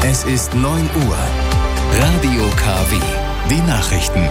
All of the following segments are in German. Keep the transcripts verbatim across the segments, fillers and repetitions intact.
Es ist neun Uhr. Radio K W. Die Nachrichten.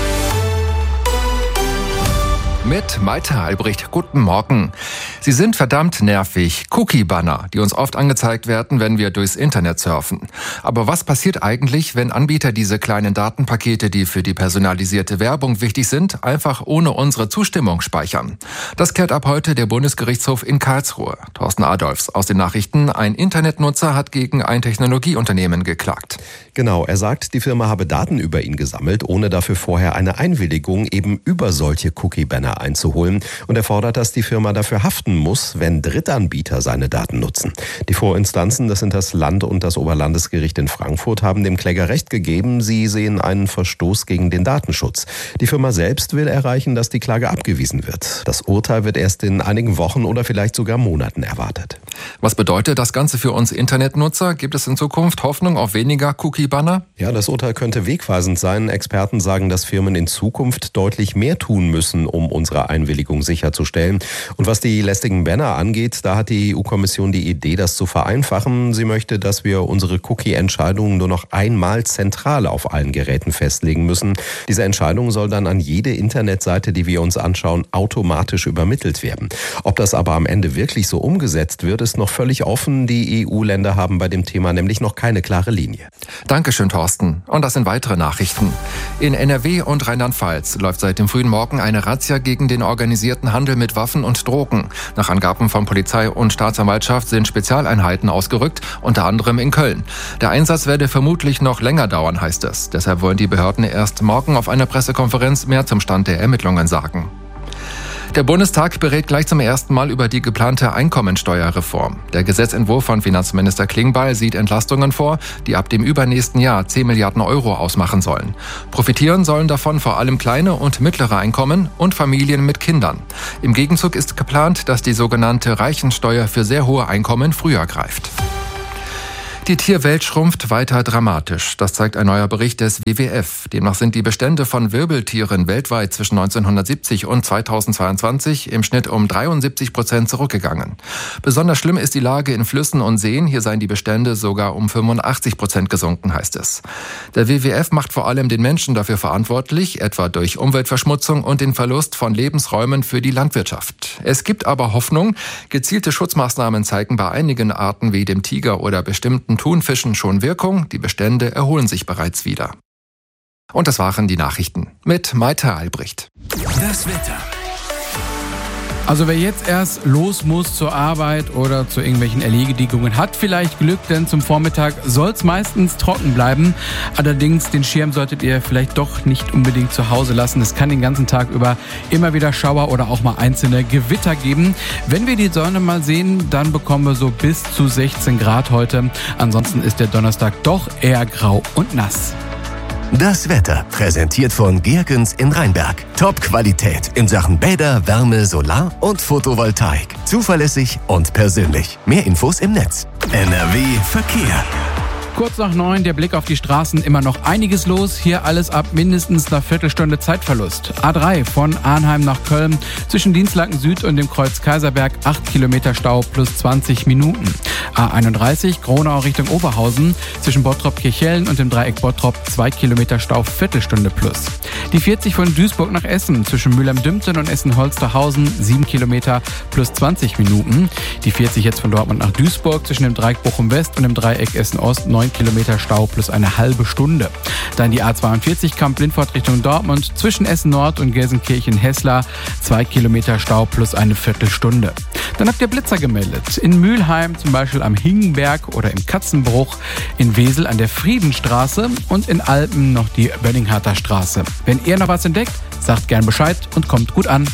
Mit Maite Albrecht. Guten Morgen. Sie sind verdammt nervig. Cookie-Banner, die uns oft angezeigt werden, wenn wir durchs Internet surfen. Aber was passiert eigentlich, wenn Anbieter diese kleinen Datenpakete, die für die personalisierte Werbung wichtig sind, einfach ohne unsere Zustimmung speichern? Das klärt ab heute der Bundesgerichtshof in Karlsruhe. Thorsten Adolfs aus den Nachrichten. Ein Internetnutzer hat gegen ein Technologieunternehmen geklagt. Genau, er sagt, die Firma habe Daten über ihn gesammelt, ohne dafür vorher eine Einwilligung eben über solche Cookie-Banner einzuholen. Und er fordert, dass die Firma dafür haften muss, wenn Drittanbieter seine Daten nutzen. Die Vorinstanzen, das sind das Land und das Oberlandesgericht in Frankfurt, haben dem Kläger Recht gegeben. Sie sehen einen Verstoß gegen den Datenschutz. Die Firma selbst will erreichen, dass die Klage abgewiesen wird. Das Urteil wird erst in einigen Wochen oder vielleicht sogar Monaten erwartet. Was bedeutet das Ganze für uns Internetnutzer? Gibt es in Zukunft Hoffnung auf weniger Cookie-Banner? Ja, das Urteil könnte wegweisend sein. Experten sagen, dass Firmen in Zukunft deutlich mehr tun müssen, um unsere Einwilligung sicherzustellen. Und was die lästigen Banner angeht, da hat die E U-Kommission die Idee, das zu vereinfachen. Sie möchte, dass wir unsere Cookie-Entscheidungen nur noch einmal zentral auf allen Geräten festlegen müssen. Diese Entscheidung soll dann an jede Internetseite, die wir uns anschauen, automatisch übermittelt werden. Ob das aber am Ende wirklich so umgesetzt wird, ist noch völlig offen. Die E U-Länder haben bei dem Thema nämlich noch keine klare Linie. Dankeschön, Thorsten. Und das sind weitere Nachrichten. In N R W und Rheinland-Pfalz läuft seit dem frühen Morgen eine Razzia gegen den organisierten Handel mit Waffen und Drogen. Nach Angaben von Polizei und Staatsanwaltschaft sind Spezialeinheiten ausgerückt, unter anderem in Köln. Der Einsatz werde vermutlich noch länger dauern, heißt es. Deshalb wollen die Behörden erst morgen auf einer Pressekonferenz mehr zum Stand der Ermittlungen sagen. Der Bundestag berät gleich zum ersten Mal über die geplante Einkommensteuerreform. Der Gesetzentwurf von Finanzminister Klingbeil sieht Entlastungen vor, die ab dem übernächsten Jahr zehn Milliarden Euro ausmachen sollen. Profitieren sollen davon vor allem kleine und mittlere Einkommen und Familien mit Kindern. Im Gegenzug ist geplant, dass die sogenannte Reichensteuer für sehr hohe Einkommen früher greift. Die Tierwelt schrumpft weiter dramatisch. Das zeigt ein neuer Bericht des W W F. Demnach sind die Bestände von Wirbeltieren weltweit zwischen neunzehnhundertsiebzig und zweitausendzweiundzwanzig im Schnitt um dreiundsiebzig Prozent zurückgegangen. Besonders schlimm ist die Lage in Flüssen und Seen. Hier seien die Bestände sogar um fünfundachtzig Prozent gesunken, heißt es. Der W W F macht vor allem den Menschen dafür verantwortlich, etwa durch Umweltverschmutzung und den Verlust von Lebensräumen für die Landwirtschaft. Es gibt aber Hoffnung. Gezielte Schutzmaßnahmen zeigen bei einigen Arten wie dem Tiger oder bestimmten Thunfischen schon Wirkung, die Bestände erholen sich bereits wieder. Und das waren die Nachrichten mit Maite Albrecht. Das Wetter. Also wer jetzt erst los muss zur Arbeit oder zu irgendwelchen Erledigungen, hat vielleicht Glück, denn zum Vormittag soll es meistens trocken bleiben. Allerdings den Schirm solltet ihr vielleicht doch nicht unbedingt zu Hause lassen. Es kann den ganzen Tag über immer wieder Schauer oder auch mal einzelne Gewitter geben. Wenn wir die Sonne mal sehen, dann bekommen wir so bis zu sechzehn Grad heute. Ansonsten ist der Donnerstag doch eher grau und nass. Das Wetter, präsentiert von Gehrgens in Rheinberg. Top-Qualität in Sachen Bäder, Wärme, Solar- und Photovoltaik. Zuverlässig und persönlich. Mehr Infos im Netz. N R W Verkehr. Kurz nach neun, der Blick auf die Straßen, immer noch einiges los. Hier alles ab mindestens einer Viertelstunde Zeitverlust. A drei von Arnheim nach Köln, zwischen Dienstlaken Süd und dem Kreuz Kaiserberg, acht Kilometer Stau plus zwanzig Minuten. A einunddreißig, Gronau Richtung Oberhausen, zwischen Bottrop-Kirchhellen und dem Dreieck Bottrop, zwei Kilometer Stau, Viertelstunde plus. Die vierzig von Duisburg nach Essen, zwischen Mülheim-Dümpten und Essen-Holsterhausen, sieben Kilometer plus zwanzig Minuten. Die vierzig jetzt von Dortmund nach Duisburg, zwischen dem Dreieck Bochum-West und dem Dreieck Essen-Ost, neun Kilometer Stau plus eine halbe Stunde. Dann die A zweiundvierzig Kamp-Lindfort Richtung Dortmund, zwischen Essen-Nord und Gelsenkirchen-Hesslar, zwei Kilometer Stau plus eine Viertelstunde. Dann habt ihr Blitzer gemeldet. In Mülheim zum Beispiel am Hingenberg oder im Katzenbruch, in Wesel an der Friedenstraße und in Alpen noch die Bönningharter Straße. Wenn ihr noch was entdeckt, sagt gern Bescheid und kommt gut an.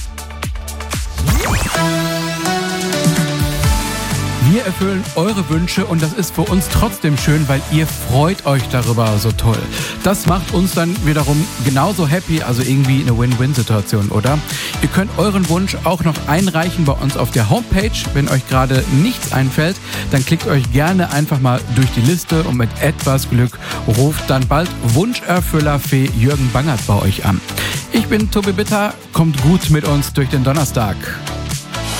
Wir erfüllen eure Wünsche und das ist für uns trotzdem schön, weil ihr freut euch darüber so toll. Das macht uns dann wiederum genauso happy, also irgendwie eine Win-Win-Situation, oder? Ihr könnt euren Wunsch auch noch einreichen bei uns auf der Homepage. Wenn euch gerade nichts einfällt, dann klickt euch gerne einfach mal durch die Liste und mit etwas Glück ruft dann bald Wunscherfüller Fee Jürgen Bangert bei euch an. Ich bin Tobi Bitter, kommt gut mit uns durch den Donnerstag.